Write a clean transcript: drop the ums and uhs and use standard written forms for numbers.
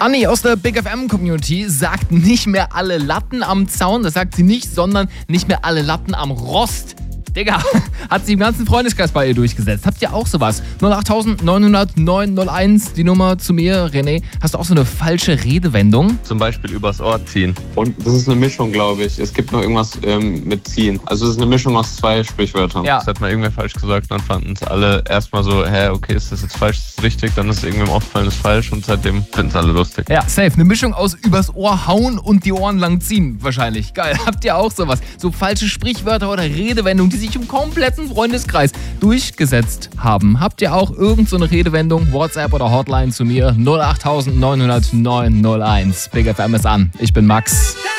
Anni aus der Big FM Community sagt nicht mehr alle Latten am Zaun, das sagt sie nicht, sondern nicht mehr alle Latten am Rost. Digga, hat sie im ganzen Freundeskreis bei ihr durchgesetzt. Habt ihr auch sowas? 08900 die Nummer zu mir. René, hast du auch so eine falsche Redewendung? Zum Beispiel übers Ohr ziehen. Und das ist eine Mischung, glaube ich. Es gibt noch irgendwas mit ziehen. Also es ist eine Mischung aus 2 Sprichwörtern. Ja. Das hat mal irgendwer falsch gesagt, dann fanden es alle erstmal so, okay, ist das jetzt falsch, ist das richtig? Dann ist irgendwem aufgefallen, ist falsch und seitdem finden es alle lustig. Ja, safe. Eine Mischung aus übers Ohr hauen und die Ohren lang ziehen wahrscheinlich. Geil. Habt ihr auch sowas? So falsche Sprichwörter oder Redewendungen, die sich im kompletten Freundeskreis durchgesetzt haben. Habt ihr auch irgend so eine Redewendung? WhatsApp oder Hotline zu mir 08900 901. Big FM ist an. Ich bin Max.